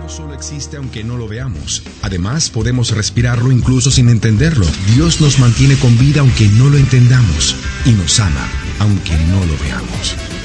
solo existe aunque no lo veamos. Además, podemos respirarlo incluso sin entenderlo. Dios nos mantiene con vida aunque no lo entendamos y nos ama aunque no lo veamos.